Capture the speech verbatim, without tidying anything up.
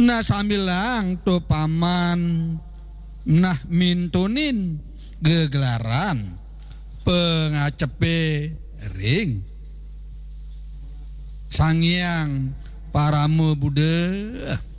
Nah sambilang tu paman nah mintunin gegelaran pengacepe ring sangyang parame Buddha